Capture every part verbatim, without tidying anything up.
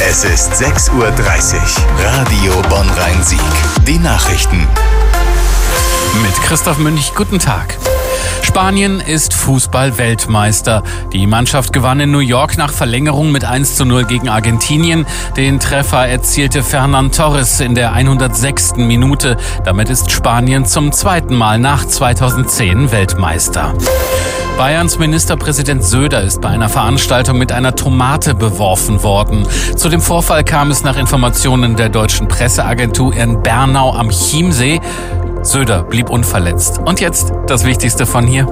Es ist sechs Uhr dreißig. Radio Bonn-Rhein-Sieg. Die Nachrichten. Mit Christoph Münch, guten Tag. Spanien ist Fußball-Weltmeister. Die Mannschaft gewann in New York nach Verlängerung mit eins zu null gegen Argentinien. Den Treffer erzielte Fernan Torres in der hundertsechsten Minute. Damit ist Spanien zum zweiten Mal nach zweitausendzehn Weltmeister. Bayerns Ministerpräsident Söder ist bei einer Veranstaltung mit einer Tomate beworfen worden. Zu dem Vorfall kam es nach Informationen der deutschen Presseagentur in Bernau am Chiemsee. Söder blieb unverletzt. Und jetzt das Wichtigste von hier.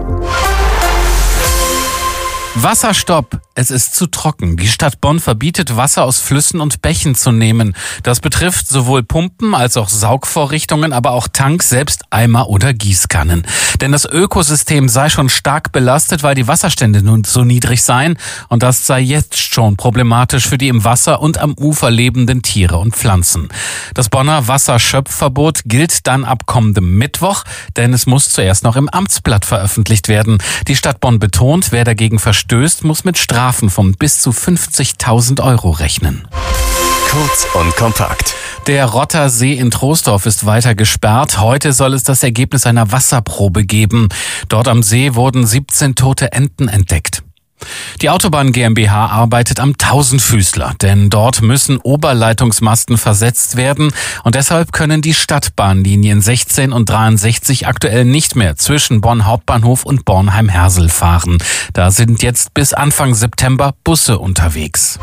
Wasserstopp. Es ist zu trocken. Die Stadt Bonn verbietet, Wasser aus Flüssen und Bächen zu nehmen. Das betrifft sowohl Pumpen als auch Saugvorrichtungen, aber auch Tanks, selbst Eimer oder Gießkannen. Denn das Ökosystem sei schon stark belastet, weil die Wasserstände nun so niedrig seien. Und das sei jetzt schon problematisch für die im Wasser und am Ufer lebenden Tiere und Pflanzen. Das Bonner Wasserschöpfverbot gilt dann ab kommendem Mittwoch, denn es muss zuerst noch im Amtsblatt veröffentlicht werden. Die Stadt Bonn betont, wer dagegen verstößt, muss mit Strafen von bis zu fünfzigtausend Euro rechnen. Kurz und kompakt. Der Rotter See in Troisdorf ist weiter gesperrt. Heute soll es das Ergebnis einer Wasserprobe geben. Dort am See wurden siebzehn tote Enten entdeckt. Die Autobahn GmbH arbeitet am Tausendfüßler, denn dort müssen Oberleitungsmasten versetzt werden und deshalb können die Stadtbahnlinien sechzehn und dreiundsechzig aktuell nicht mehr zwischen Bonn Hauptbahnhof und Bornheim-Hersel fahren. Da sind jetzt bis Anfang September Busse unterwegs.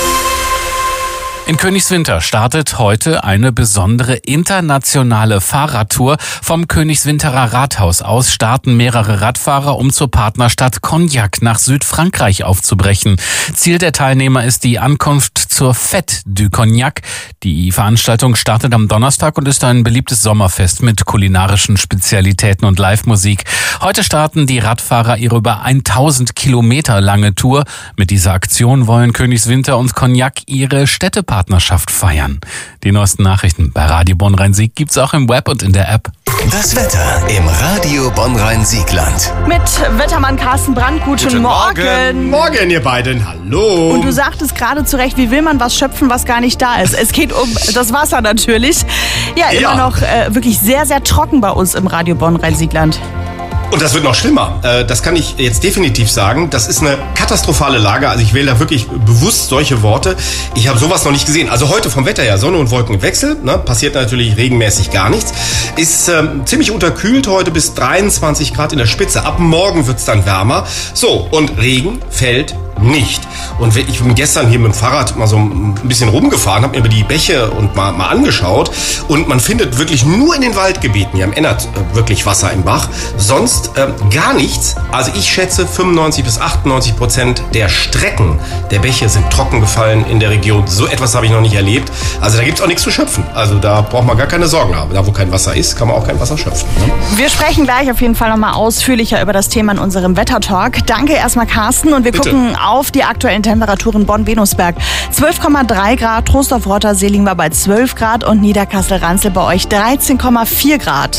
In Königswinter startet heute eine besondere internationale Fahrradtour. Vom Königswinterer Rathaus aus starten mehrere Radfahrer, um zur Partnerstadt Cognac nach Südfrankreich aufzubrechen. Ziel der Teilnehmer ist die Ankunft zur Fête du Cognac. Die Veranstaltung startet am Donnerstag und ist ein beliebtes Sommerfest mit kulinarischen Spezialitäten und Live-Musik. Heute starten die Radfahrer ihre über tausend Kilometer lange Tour. Mit dieser Aktion wollen Königswinter und Cognac ihre Städtepartnerschaft feiern. Die neuesten Nachrichten bei Radio Bonn-Rhein-Sieg gibt's auch im Web und in der App. Das Wetter im Radio Bonn-Rhein-Siegland. Mit Wettermann Carsten Brandt, guten, guten Morgen. Morgen. Morgen, ihr beiden. Hallo. Und du sagtest gerade zu Recht, wie will man was schöpfen, was gar nicht da ist? Es geht um das Wasser natürlich. Ja, immer ja. noch äh, wirklich sehr, sehr trocken bei uns im Radio Bonn-Rhein-Siegland. Und das wird noch schlimmer. Das kann ich jetzt definitiv sagen. Das ist eine katastrophale Lage. Also ich wähle da wirklich bewusst solche Worte. Ich habe sowas noch nicht gesehen. Also heute vom Wetter her, Sonne und Wolkenwechsel. Ne? Passiert natürlich regenmäßig gar nichts. Ist ähm, ziemlich unterkühlt heute bis dreiundzwanzig Grad in der Spitze. Ab morgen wird's dann wärmer. So, und Regen fällt nicht. Und ich bin gestern hier mit dem Fahrrad mal so ein bisschen rumgefahren, habe mir über die Bäche und mal, mal angeschaut. Und man findet wirklich nur in den Waldgebieten, hier am Ennert, wirklich Wasser im Bach. Sonst ähm, gar nichts. Also ich schätze, fünfundneunzig bis achtundneunzig Prozent der Strecken der Bäche sind trocken gefallen in der Region. So etwas habe ich noch nicht erlebt. Also da gibt's auch nichts zu schöpfen. Also da braucht man gar keine Sorgen haben. Da, wo kein Wasser ist, kann man auch kein Wasser schöpfen. Ne? Wir sprechen gleich auf jeden Fall nochmal ausführlicher über das Thema in unserem Wettertalk. Danke erstmal, Carsten. Und wir Bitte. gucken auf die aktuellen Temperaturen Bonn-Venusberg. zwölf Komma drei Grad, Troisdorf-Rottersee liegen wir bei zwölf Grad und Niederkassel-Ranzel bei euch dreizehn Komma vier Grad.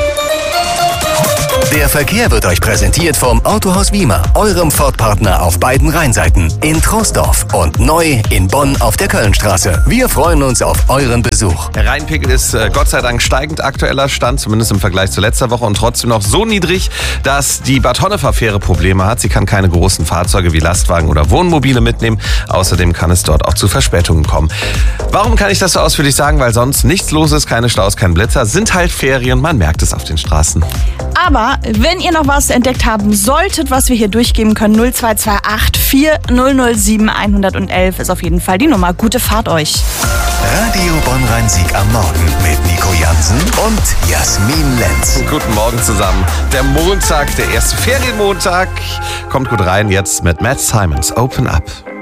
Der Verkehr wird euch präsentiert vom Autohaus Wiemer, eurem Ford-Partner auf beiden Rheinseiten, in Troisdorf und neu in Bonn auf der Kölnstraße. Wir freuen uns auf euren Besuch. Der Rheinpegel ist äh, Gott sei Dank steigend aktueller Stand, zumindest im Vergleich zu letzter Woche und trotzdem noch so niedrig, dass die Bad Honnef-Fähre Probleme hat. Sie kann keine großen Fahrzeuge wie Lastwagen oder Wohnmobile mitnehmen. Außerdem kann es dort auch zu Verspätungen kommen. Warum kann ich das so ausführlich sagen? Weil sonst nichts los ist, keine Staus, kein Blitzer. Sind halt Ferien, man merkt es auf den Straßen. Aber wenn ihr noch was entdeckt haben solltet, was wir hier durchgeben können, null zwei zwei acht vier null null sieben eins null eins ist auf jeden Fall die Nummer. Gute Fahrt euch. Radio Bonn-Rhein-Sieg am Morgen mit Nico Jansen und Jasmin Lenz. Guten Morgen zusammen. Der Montag, der erste Ferienmontag, kommt gut rein jetzt mit Matt Simons. Open Up.